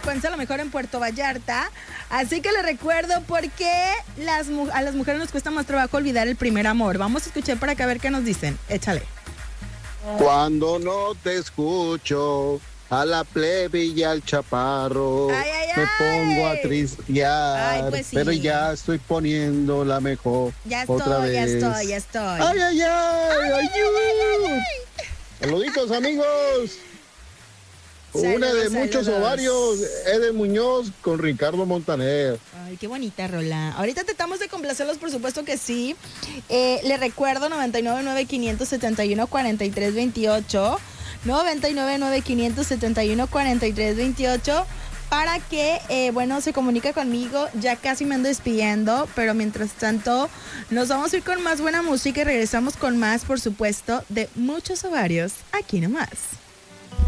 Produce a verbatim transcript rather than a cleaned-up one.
frecuencia, a lo mejor en Puerto Vallarta. Así que le recuerdo por qué las, a las mujeres nos cuesta más trabajo olvidar el primer amor. Vamos a escuchar para acá a ver qué nos dicen. Échale. Cuando no te escucho, a la plebe y al chaparro, ay, ay, me ay. pongo a tristear, Ay, pues sí. pero ya estoy poniendo la mejor Ya otra estoy, vez. ya estoy, ya estoy. Ay, ay, ay, Ay, ay, ayú. ay, Saluditos, amigos. Saludos, Una de muchos saludos. ovarios, Eden Muñoz con Ricardo Montaner. Ay, qué bonita rola. Ahorita tratamos de complacerlos, por supuesto que sí. Eh, le recuerdo noventa y nueve nueve quinientos setenta y uno cuarenta y tres veintiocho. noventa y nueve nueve quinientos setenta y uno cuarenta y tres veintiocho para que, eh, bueno, se comunique conmigo. Ya casi me ando despidiendo, pero mientras tanto nos vamos a ir con más buena música y regresamos con más, por supuesto, de muchos ovarios aquí nomás.